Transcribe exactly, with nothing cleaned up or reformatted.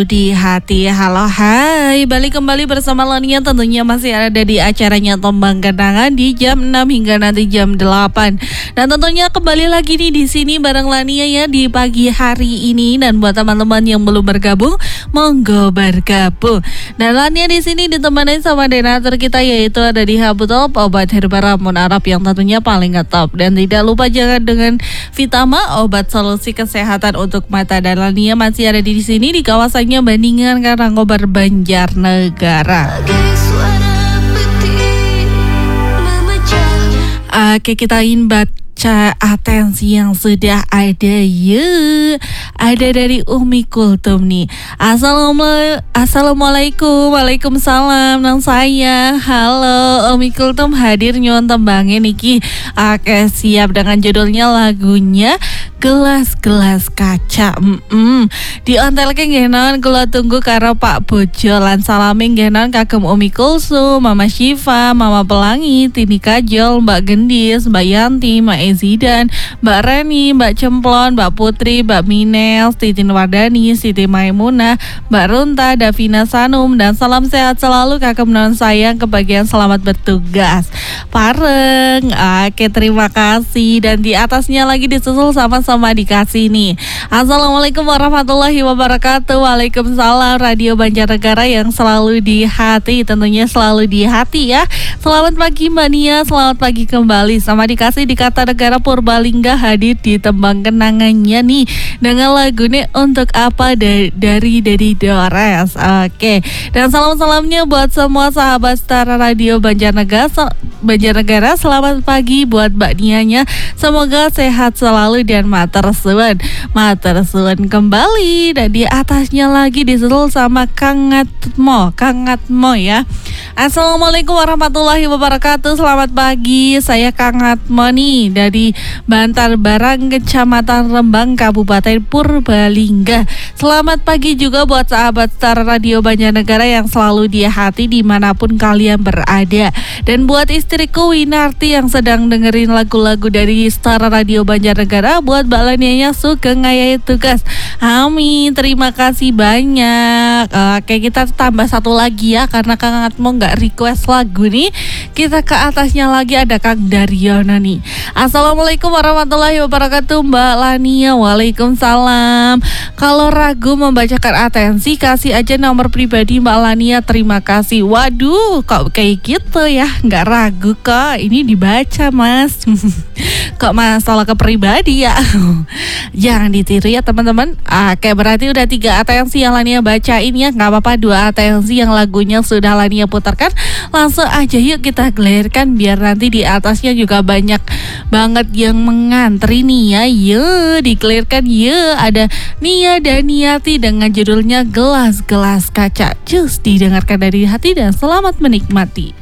Di hati, halo hai, balik kembali bersama Lania, tentunya masih ada di acaranya Tombang Kenangan di jam enam hingga nanti jam delapan. Dan tentunya kembali lagi nih di sini bareng Lania ya di pagi hari ini. Dan buat teman-teman yang belum bergabung, monggo bergabung. Dan Lania di sini ditemani sama donatur kita, yaitu ada di Habutop, obat herbal ramuan Arab yang tentunya paling ngetop. Dan tidak lupa jangan dengan Vitama, obat solusi kesehatan untuk mata. Dan Lania masih ada di sini di kawasan Bandingan Karangkobar, Banjarnegara. Oke, kita ingin baca atensi yang sudah ada ya. Ada dari Umi Kultum nih. Assalamualaikum, Assalamualaikum, Waalaikumsalam. Nang saya, halo Umi Kultum hadir nyon tembangnya niki. Oke, siap dengan judulnya lagunya Gelas-gelas kaca. Mm-mm. Di ontel ke genon kula tunggu karo Pak Bojo lan salami genon kagem Umi Kulsum, Mama Syifa, Mama Pelangi, Tini Kajol, Mbak Gendis, Mbak Yanti, Mbak Ezidan, Mbak Reni, Mbak Cemplon, Mbak Putri, Mbak Minel, Titin Wardani, Siti Maimunah, Mbak Runta, Davina Sanum, dan salam sehat selalu kagem non sayang, kebagian selamat bertugas pareng. Oke, terima kasih. Dan di atasnya lagi disusul sama sama dikasih nih. Assalamualaikum warahmatullahi wabarakatuh. Waalaikumsalam. Radio Banjarnegara yang selalu di hati, tentunya selalu di hati ya. Selamat pagi Mbak Nia, selamat pagi kembali. Sama dikasih di kata negara Purbalingga hadir di tembang kenangannya nih dengan lagunya Untuk Apa dari dari Dedi Dores. Oke. Dan salam-salamnya buat semua sahabat Stara Radio Banjarnegara. Banjarnegara, selamat pagi buat Mbak Nianya. Semoga sehat selalu dan mater suwun, mater suwun kembali. Dan di atasnya lagi disusul sama Kang Ngatmo, Kang Ngatmo ya. Assalamualaikum warahmatullahi wabarakatuh. Selamat pagi, saya Kang Ngatmo nih dari Bantar Barang, Kecamatan Rembang, Kabupaten Purbalingga. Selamat pagi juga buat sahabat Star Radio Banjarnegara yang selalu di hati dimanapun kalian berada. Dan buat istriku Winarti yang sedang dengerin lagu-lagu dari Star Radio Banjarnegara, buat Mbak Lanianya sugeng ngayahi tugas. Amin, terima kasih banyak. Oke, kita tambah satu lagi ya, karena Kang Atmo nggak request lagu nih. Kita ke atasnya lagi ada Kang Daryono nih. Assalamualaikum warahmatullahi wabarakatuh Mbak Lania. Waalaikumsalam. Kalau ragu membacakan atensi, kasih aja nomor pribadi Mbak Lania. Terima kasih. Waduh, kok kayak gitu ya? Nggak ragu kok, ini dibaca mas. Kok masalah ke pribadi ya? Jangan ditiru ya teman-teman. Oke, berarti udah tiga atensi yang Lania bacain ya. Nggak apa-apa, dua atensi yang lagunya sudah Lania putarkan. Langsung aja yuk kita gelirkan, biar nanti di atasnya juga banyak banget yang mengantri nih ya. Yuk dikelirkan yuk. Ada Nia dan Niati dengan judulnya Gelas-gelas Kaca. Cus, didengarkan dari hati dan selamat menikmati.